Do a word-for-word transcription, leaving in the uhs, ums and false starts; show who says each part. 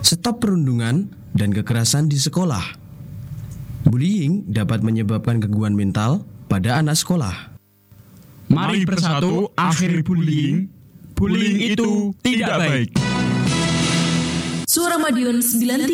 Speaker 1: Stop perundungan dan kekerasan di sekolah. Bullying dapat menyebabkan gangguan mental pada anak sekolah.
Speaker 2: Mari bersatu akhiri bullying. Bullying itu tidak baik.
Speaker 3: Suara Madiun sembilan puluh tiga